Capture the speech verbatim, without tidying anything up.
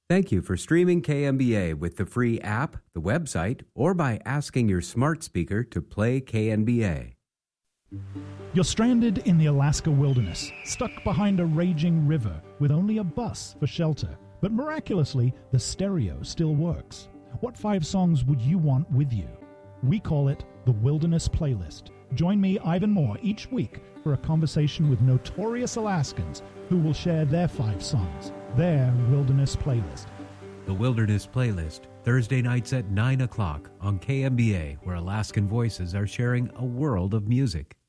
Thank you for streaming K M B A with the free app, the website, or by asking your smart speaker to play K M B A. You're stranded in the Alaska wilderness, stuck behind a raging river with only a bus for shelter. But miraculously, the stereo still works. What five songs would you want with you? We call it the Wilderness Playlist. Join me, Ivan Moore, each week for a conversation with notorious Alaskans who will share their five songs, their Wilderness Playlist. The Wilderness Playlist, Thursday nights at nine o'clock on K M B A, where Alaskan voices are sharing a world of music.